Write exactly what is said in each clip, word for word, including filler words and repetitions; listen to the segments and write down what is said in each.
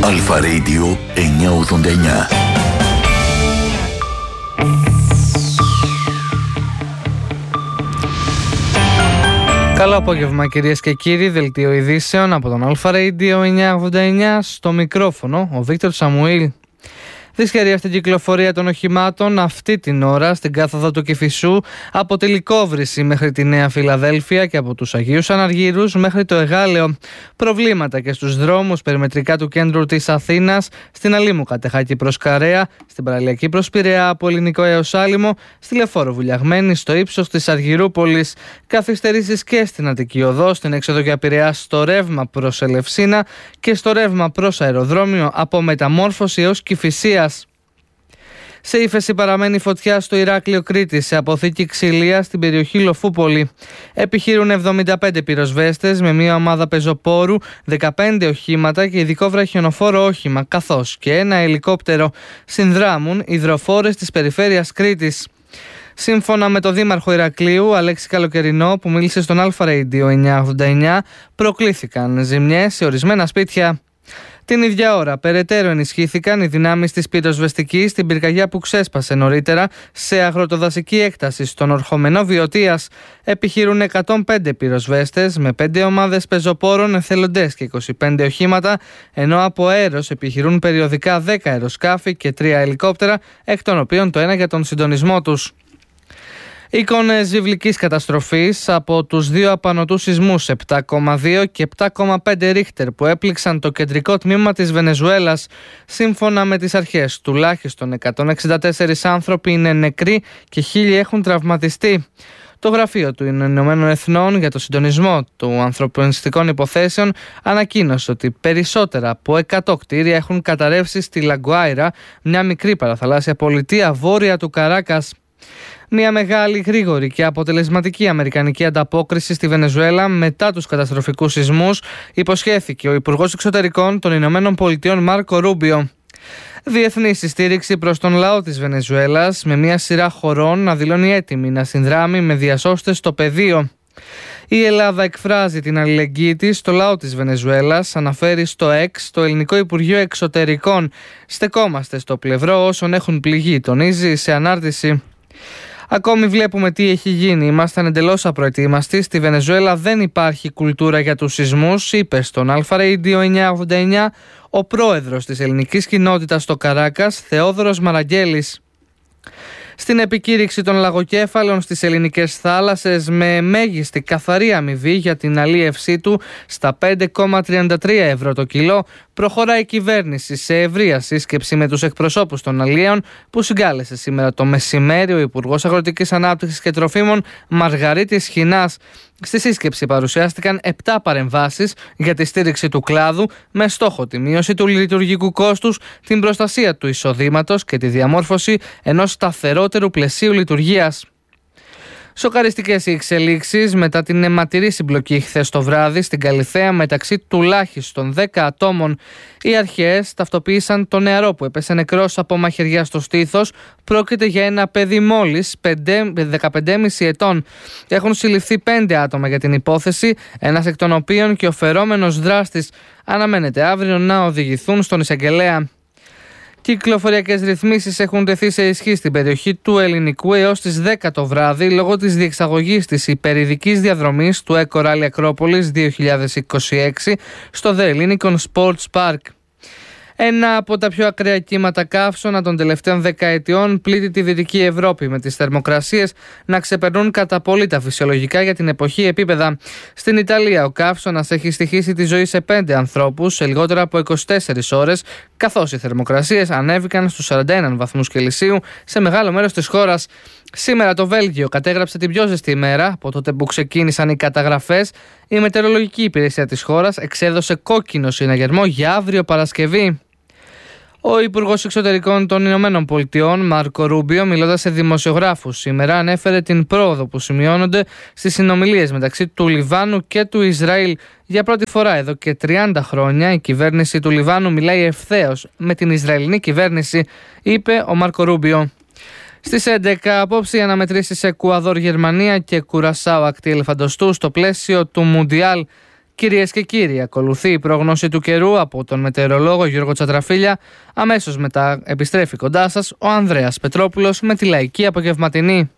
Αλφα Radio εννιακόσια ογδόντα εννιά. Καλό απόγευμα κυρίες και κύριοι, δελτίο ειδήσεων από τον Αλφα Radio εννιακόσια ογδόντα εννιά, στο μικρόφωνο ο Βίκτορ Σαμουήλ. Δυσχερή αυτή η κυκλοφορία των οχημάτων αυτή την ώρα στην κάθοδο του Κηφισού από τη Λυκόβρηση μέχρι τη Νέα Φιλαδέλφια και από τους Αγίους Αναργύρους μέχρι το Εγάλεο. Προβλήματα και στους δρόμους περιμετρικά του κέντρου της Αθήνας, στην Αλήμου Κατεχάκη προς Καρέα, στην Παραλιακή προς Πειραιά από Ελληνικό έως Άλυμο, στη Λεφόρο Βουλιαγμένη στο ύψος της Αργυρούπολης. Καθυστερήσεις και στην Αττική Οδό, στην έξοδο για Πειραιά στο ρεύμα προς Ελευσίνα και στο ρεύμα προς αεροδρόμιο από Μεταμόρφωση έως Κηφισίας. Σε ύφεση παραμένει φωτιά στο Ηράκλειο Κρήτης, σε αποθήκη ξυλία στην περιοχή Λοφούπολη. Επιχειρούν εβδομήντα πέντε πυροσβέστες με μια ομάδα πεζοπόρου, δεκαπέντε οχήματα και ειδικό βραχιονοφόρο όχημα, καθώς και ένα ελικόπτερο. Συνδράμουν υδροφόρες της περιφέρειας Κρήτης. Σύμφωνα με τον Δήμαρχο Ηρακλείου, Αλέξη Καλοκαιρινό, που μίλησε στον Αλφα Radio εννιακόσια ογδόντα εννιά, προκλήθηκαν ζημιές σε ορισμένα σπίτια. Την ίδια ώρα, περαιτέρω ενισχύθηκαν οι δυνάμεις της πυροσβεστικής στην πυρκαγιά που ξέσπασε νωρίτερα σε αγροτοδασική έκταση στον ορχομενό Βιωτίας. Επιχειρούν εκατόν πέντε πυροσβέστες με πέντε ομάδες πεζοπόρων, εθελοντές και είκοσι πέντε οχήματα, ενώ από αέρος επιχειρούν περιοδικά δέκα αεροσκάφη και τρία ελικόπτερα, εκ των οποίων το ένα για τον συντονισμό τους. Εικόνες βιβλικής καταστροφής από τους δύο απανωτούς σεισμούς επτά κόμμα δύο και επτά κόμμα πέντε ρίχτερ που έπληξαν το κεντρικό τμήμα της Βενεζουέλας. Σύμφωνα με τις αρχές, τουλάχιστον εκατόν εξήντα τέσσερις άνθρωποι είναι νεκροί και χίλιοι έχουν τραυματιστεί. Το Γραφείο του Ηνωμένων Εθνών για το Συντονισμό των Ανθρωπιστικών Υποθέσεων ανακοίνωσε ότι περισσότερα από εκατό κτίρια έχουν καταρρεύσει στη Λαγκουάιρα, μια μικρή παραθαλάσσια πολιτεία βόρεια του Καράκας. Μια μεγάλη, γρήγορη και αποτελεσματική αμερικανική ανταπόκριση στη Βενεζουέλα μετά τους καταστροφικούς σεισμούς, υποσχέθηκε ο Υπουργός Εξωτερικών των Ηνωμένων Πολιτειών Μάρκο Ρούμπιο. Διεθνή στήριξη προς τον λαό της Βενεζουέλας, με μια σειρά χωρών να δηλώνει έτοιμη να συνδράμει με διασώστες στο πεδίο. Η Ελλάδα εκφράζει την αλληλεγγύη της στο λαό της Βενεζουέλας, αναφέρει στο ΕΞ το Ελληνικό Υπουργείο Εξωτερικών. Στεκόμαστε στο πλευρό όσων έχουν πληγεί, τονίζει σε ανάρτηση. Ακόμη βλέπουμε τι έχει γίνει. Ήμασταν εντελώς απροετοίμαστοι. Στη Βενεζουέλα δεν υπάρχει κουλτούρα για τους σεισμούς, είπε στον Αλφα Radio εννιακόσια ογδόντα εννιά ο πρόεδρος της ελληνικής κοινότητας στο Καράκας, Θεόδωρος Μαραγγέλης. Στην επικήρυξη των λαγοκέφαλων στις ελληνικές θάλασσες με μέγιστη καθαρή αμοιβή για την αλίευσή του στα πέντε κόμμα τριάντα τρία ευρώ το κιλό, προχωράει η κυβέρνηση σε ευρεία σύσκεψη με τους εκπροσώπους των αλίεων που συγκάλεσε σήμερα το μεσημέρι ο Υπουργός Αγροτικής Ανάπτυξης και Τροφίμων Μαργαρίτης Χινάς. Στη σύσκεψη παρουσιάστηκαν επτά παρεμβάσεις για τη στήριξη του κλάδου με στόχο τη μείωση του λειτουργικού κόστους, την προστασία του εισοδήματος και τη διαμόρφωση ενός σταθερότερου πλαισίου λειτουργίας. Σοκαριστικές οι εξελίξεις μετά την αιματηρή συμπλοκή χθες το βράδυ στην Καλιθέα μεταξύ τουλάχιστον δέκα ατόμων. Οι αρχές ταυτοποίησαν τον νεαρό που έπεσε νεκρός από μαχαιριά στο στήθος. Πρόκειται για ένα παιδί μόλις δεκαπέντε κόμμα πέντε ετών. Έχουν συλληφθεί πέντε άτομα για την υπόθεση, ένας εκ των οποίων και ο φερόμενος δράστης αναμένεται αύριο να οδηγηθούν στον εισαγγελέα. Κυκλοφοριακές ρυθμίσεις έχουν τεθεί σε ισχύ στην περιοχή του Ελληνικού έως τις δέκα το βράδυ λόγω της διεξαγωγής της υπερηδικής διαδρομής του Eco Rally Ακρόπολης δύο χιλιάδες είκοσι έξι στο The Ellinikon Sports Park. Ένα από τα πιο ακραία κύματα καύσωνα των τελευταίων δεκαετιών πλήττει τη Δυτική Ευρώπη, με τις θερμοκρασίες να ξεπερνούν κατά πολύ τα φυσιολογικά για την εποχή επίπεδα. Στην Ιταλία, ο καύσωνας έχει στοιχήσει τη ζωή σε πέντε ανθρώπους σε λιγότερο από είκοσι τέσσερις ώρες, καθώς οι θερμοκρασίες ανέβηκαν στους σαράντα ένα βαθμούς Κελσίου σε μεγάλο μέρος της χώρας. Σήμερα το Βέλγιο κατέγραψε την πιο ζεστή ημέρα από τότε που ξεκίνησαν οι καταγραφές. Η μετεωρολογική υπηρεσία της χώρας εξέδωσε κόκκινο συναγερμό για αύριο Παρασκευή. Ο Υπουργός Εξωτερικών των Ηνωμένων Πολιτειών, Μάρκο Ρούμπιο, μιλώντας σε δημοσιογράφους σήμερα, ανέφερε την πρόοδο που σημειώνονται στις συνομιλίες μεταξύ του Λιβάνου και του Ισραήλ. Για πρώτη φορά εδώ και τριάντα χρόνια η κυβέρνηση του Λιβάνου μιλάει ευθέως με την Ισραηλινή κυβέρνηση, είπε ο Μάρκο Ρούμπιο. Στις έντεκα απόψε οι αναμετρήσεις σε Εκουαδόρ, Γερμανία και Κουρασάο ακτή ελεφαντοστού στο πλαίσιο του Μουντιάλ Κυρίες και κύριοι, ακολουθεί η πρόγνωση του καιρού από τον μετεωρολόγο Γιώργο Τσατραφίλια. Αμέσως μετά επιστρέφει κοντά σας ο Ανδρέας Πετρόπουλος με τη λαϊκή απογευματινή.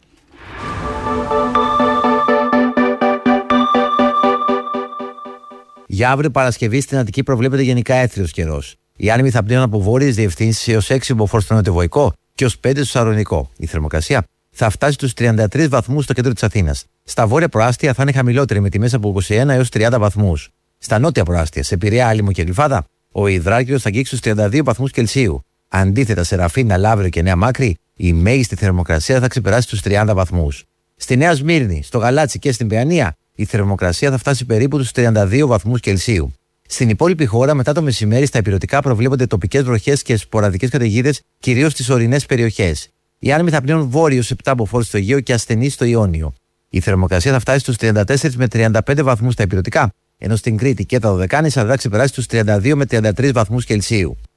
Για αύριο Παρασκευή στην Αττική προβλέπεται γενικά έθριος καιρός. Οι άνεμοι θα πνέουν από βόρειες διευθύνσεις έως έξι μποφόρ στο νοτιοβοϊκό και ως πέντε στο σαρονικό. Η θερμοκρασία θα φτάσει στους τριάντα τρεις βαθμούς στο κέντρο της Αθήνας. Στα βόρεια προάστια θα είναι χαμηλότερη με τιμές από είκοσι ένα έως τριάντα βαθμούς. Στα νότια προάστια, σε Πειραιά, Άλυμο και Γλυφάδα, ο υδράργυρος θα αγγίξει στους τριάντα δύο βαθμούς Κελσίου. Αντίθετα, σε Ραφίνα, Λαύριο και Νέα Μάκρη, η μέγιστη θερμοκρασία θα ξεπεράσει τους τριάντα βαθμούς. Στη Νέα Σμύρνη, στο Γαλάτσι και στην Παιανία, η θερμοκρασία θα φτάσει περίπου τους τριάντα δύο βαθμούς Κελσίου. Στην υπόλοιπη χώρα, μετά το μεσημέρι, στα ηπειρωτικά προβλέπονται τοπικές βροχές και σποραδικές καταιγίδες, κυρίως στις ορεινές περιοχές. Οι άνεμοι θα πνέουν βόρειος επτά μποφόρ στο Αιγαίο και ασθενείς στο Ιόνιο. Η θερμοκρασία θα φτάσει στους τριάντα τέσσερα με τριάντα πέντε βαθμούς στα ηπειρωτικά, ενώ στην Κρήτη και τα Δωδεκάνησα θα ξεπεράσει τους τριάντα δύο με τριάντα τρεις βαθμούς Κελσίου.